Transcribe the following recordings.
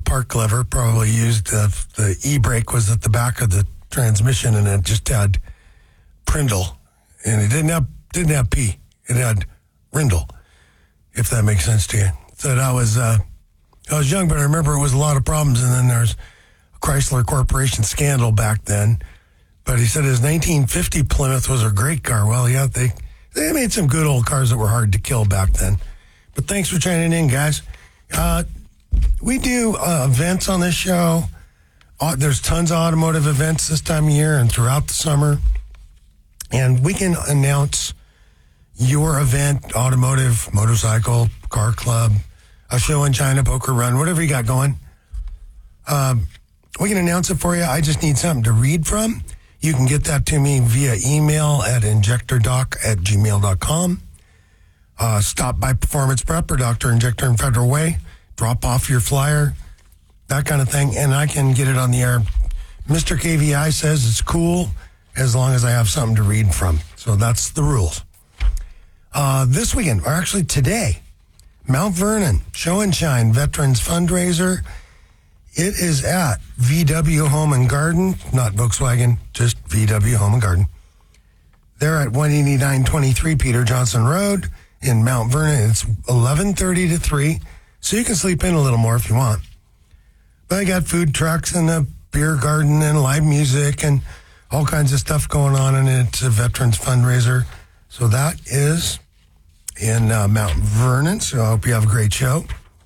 park lever, probably used the e-brake was at the back of the transmission, and it just had Prindle, and it didn't have P. It had Rindle, if that makes sense to you. So I was young, but I remember it was a lot of problems, and then there's a Chrysler Corporation scandal back then. But he said his 1950 Plymouth was a great car. Well, yeah, they made some good old cars that were hard to kill back then. But thanks for chiming in, guys. We do events on this show. There's tons of automotive events this time of year and throughout the summer. And we can announce your event, automotive, motorcycle, car club, a show in China, poker run, whatever you got going. We can announce it for you. I just need something to read from. You can get that to me via email at injectordoc@gmail.com. Stop by Performance Prep or Dr. Injector in Federal Way. Drop off your flyer, that kind of thing, and I can get it on the air. Mr. KVI says it's cool as long as I have something to read from. So that's the rules. This weekend, or actually today, Mount Vernon Show and Shine Veterans Fundraiser. It is at VW Home and Garden, not Volkswagen, just VW Home and Garden. They're at 18923 Peter Johnson Road in Mount Vernon. It's 11:30 to 3, so you can sleep in a little more if you want. But I got food trucks and a beer garden and live music and all kinds of stuff going on, and it's a veterans fundraiser. So that is in Mount Vernon, so I hope you have a great show.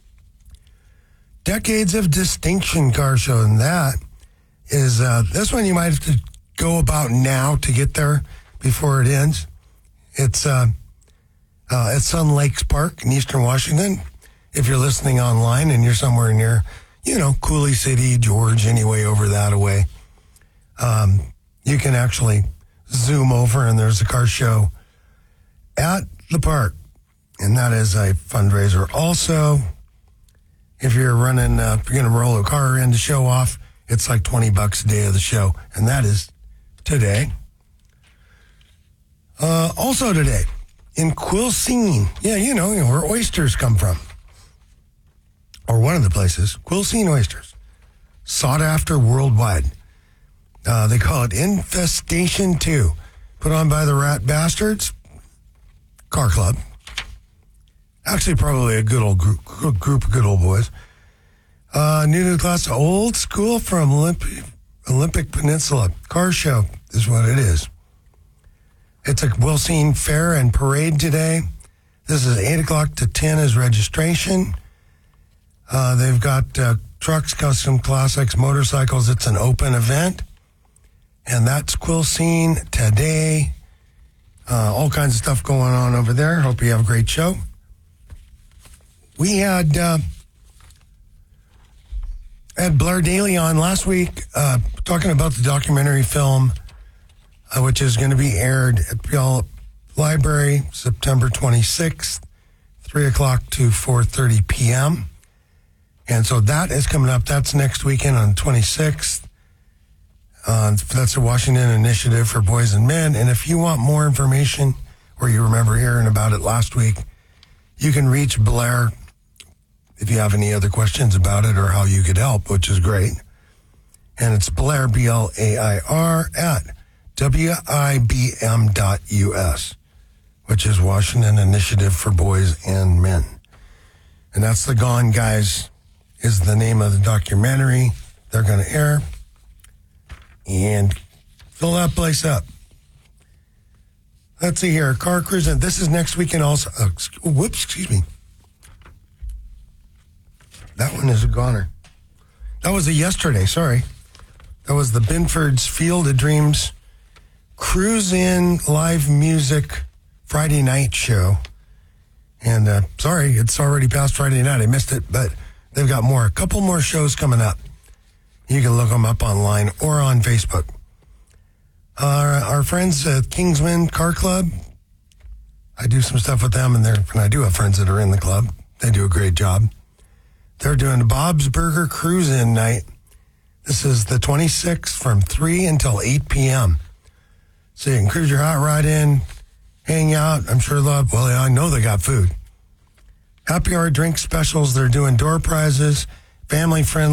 Decades of Distinction Car Show, and that is, this one you might have to go about now to get there before it ends. It's at Sun Lakes Park in Eastern Washington. If you're listening online and you're somewhere near, Cooley City, George, anyway, over that away, you can actually zoom over and there's a car show at the park. And that is a fundraiser. Also, if you're running, if you're going to roll a car in to show off, it's like $20 a day of the show. And that is today. Also today, in Quilcene. Yeah, where oysters come from. Or one of the places. Quilcene oysters. Sought after worldwide. They call it Infestation 2. Put on by the Rat Bastards Car Club. Actually, probably a good old group of good old boys. New to the class, old school from Olympic Peninsula. Car show is what it is. It's a Quilcene Fair and Parade today. This is 8 o'clock to 10 is registration. They've got trucks, custom classics, motorcycles. It's an open event. And that's Quilcene today. All kinds of stuff going on over there. Hope you have a great show. We had Blair Daly on last week talking about the documentary film, which is going to be aired at Puyallup Library September 26th, 3 o'clock to 4:30 p.m. And so that is coming up. That's next weekend on the 26th. That's a Washington Initiative for Boys and Men. And if you want more information, or you remember hearing about it last week, you can reach Blair if you have any other questions about it or how you could help, which is great. And it's Blair, BLAIR, at WIBM.US, which is Washington Initiative for Boys and Men. And that's The Gone Guys is the name of the documentary they're going to air. And fill that place up. Let's see here. Car Cruising. This is next weekend also. Excuse me. That one is a goner. That was a yesterday, sorry. That was the Binford's Field of Dreams Cruise In live music Friday night show. And sorry, it's already past Friday night. I missed it, but they've got a couple more shows coming up. You can look them up online or on Facebook. Our friends at Kingsman Car Club, I do some stuff with them, and I do have friends that are in the club. They do a great job. They're doing Bob's Burger Cruise-In night. This is the 26th from 3 until 8 p.m. So you can cruise your hot rod in, hang out. I'm sure I know they got food. Happy hour drink specials. They're doing door prizes, family-friendly.